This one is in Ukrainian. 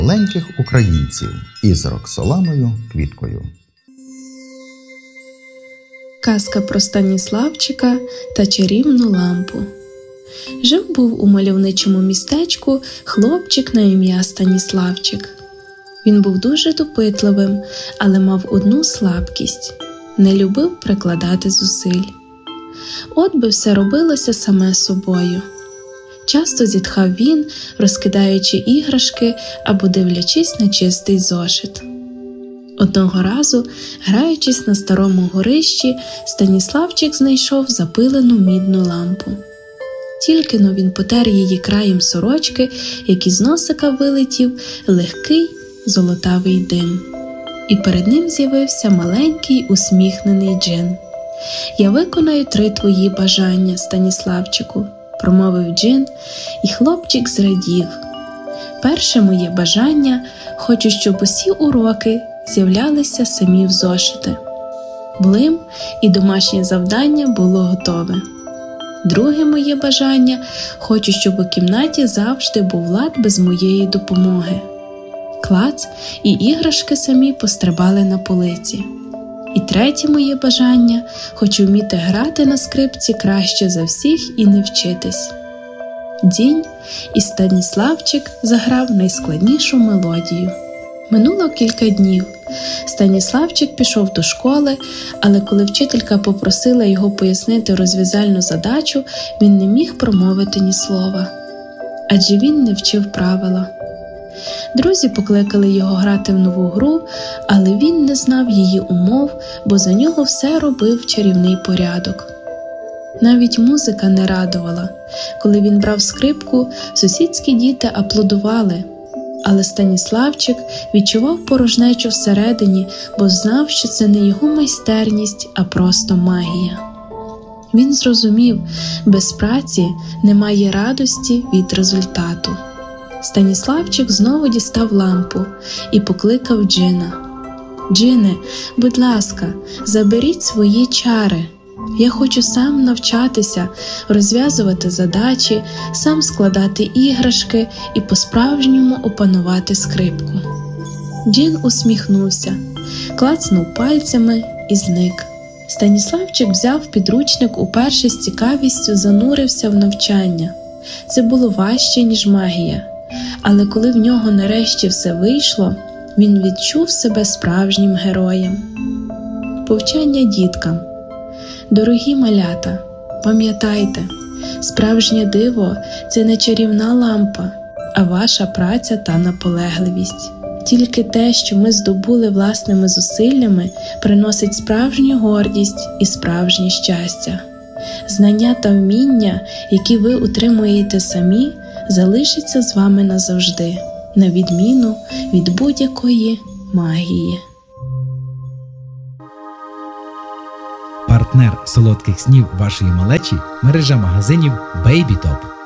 маленьких українців із Роксоланою Квіткою. Казка про Станіславчика та чарівну лампу. Жив-був у мальовничому містечку хлопчик на ім'я Станіславчик. Він був дуже допитливим, але мав одну слабкість – не любив прикладати зусиль. От би все робилося саме собою. Часто зітхав він, розкидаючи іграшки або дивлячись на чистий зошит. Одного разу, граючись на старому горищі, Станіславчик знайшов запилену мідну лампу. Тільки-но він потер її краєм сорочки, як із носика вилетів легкий золотавий дим. І перед ним з'явився маленький усміхнений джин. «Я виконаю 3 твої бажання, Станіславчику», – промовив джин, і хлопчик зрадів. «Перше моє бажання – хочу, щоб усі уроки з'являлися самі в зошити. Блим і домашнє завдання було готове. Друге моє бажання – хочу, щоб у кімнаті завжди був лад без моєї допомоги. Клац і іграшки самі пострибали на полиці. І третє моє бажання – хочу вміти грати на скрипці краще за всіх і не вчитись». Дінь, і Станіславчик заграв найскладнішу мелодію. Минуло кілька днів. Станіславчик пішов до школи, але коли вчителька попросила його пояснити розв'язальну задачу, він не міг промовити ні слова. Адже він не вчив правила. Друзі покликали його грати в нову гру, але він не знав її умов, бо за нього все робив чарівний порядок. Навіть музика не радувала. Коли він брав скрипку, сусідські діти аплодували. Але Станіславчик відчував порожнечу всередині, бо знав, що це не його майстерність, а просто магія. Він зрозумів, без праці немає радості від результату. Станіславчик знову дістав лампу і покликав джина. «Джине, будь ласка, заберіть свої чари. Я хочу сам навчатися, розв'язувати задачі, сам складати іграшки і по-справжньому опанувати скрипку». Джин усміхнувся, клацнув пальцями і зник. Станіславчик взяв підручник уперше з цікавістю занурився в навчання. Це було важче, ніж магія. Але коли в нього нарешті все вийшло, він відчув себе справжнім героєм. Повчання діткам. Дорогі малята, пам'ятайте, справжнє диво – це не чарівна лампа, а ваша праця та наполегливість. Тільки те, що ми здобули власними зусиллями, приносить справжню гордість і справжнє щастя. Знання та вміння, які ви отримуєте самі, залишаться з вами назавжди, на відміну від будь-якої магії. Партнер солодких снів вашої малечі – мережа магазинів Baby Top.